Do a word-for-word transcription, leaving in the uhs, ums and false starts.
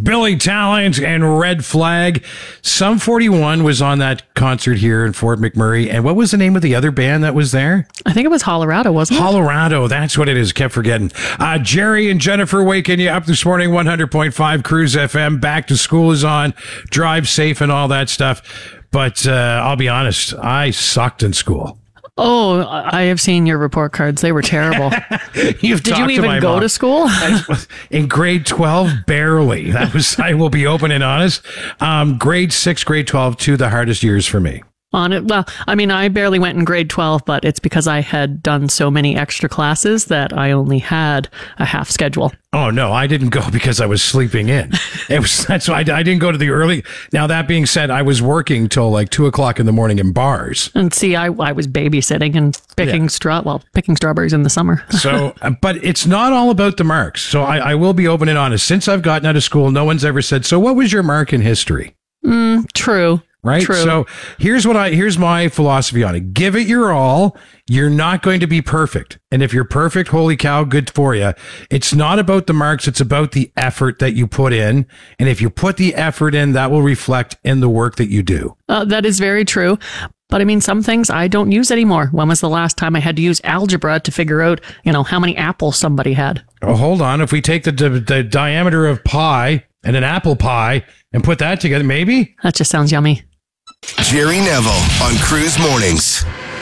Billy Talent and Red Flag. Sum forty-one was on that concert here in Fort McMurray. And what was the name of the other band that was there? I think it was Colorado, wasn't it? Colorado. That's what it is. Kept forgetting. Uh, Jerry and Jennifer waking you up this morning. one hundred point five Cruise F M. Back to school is on. Drive safe and all that stuff. But uh, I'll be honest, I sucked in school. Oh, I have seen your report cards. They were terrible. You've Did you even to go mom. to school? In grade twelve, barely. That was, I will be open and honest. Um, grade six, grade twelve, two of the hardest years for me. On it. Well, I mean, I barely went in grade twelve, but it's because I had done so many extra classes that I only had a half schedule. Oh, no, I didn't go because I was sleeping in. It was, that's why I, I didn't go to the early. Now, that being said, I was working till like two o'clock in the morning in bars. And see, I, I was babysitting and picking Yeah. straw, well, picking strawberries in the summer. So, but it's not all about the marks. So I, I will be open and honest. Since I've gotten out of school, no one's ever said, so what was your mark in history? Mm, true. Right. True. So here's what I, here's my philosophy on it. Give it your all. You're not going to be perfect. And if you're perfect, holy cow, good for you. It's not about the marks. It's about the effort that you put in. And if you put the effort in, that will reflect in the work that you do. Uh, that is very true. But I mean, some things I don't use anymore. When was the last time I had to use algebra to figure out, you know, how many apples somebody had? Oh, hold on. If we take the, the, the diameter of pi and an apple pie and put that together, maybe? That just sounds yummy. Jerry Neville on Cruise Mornings.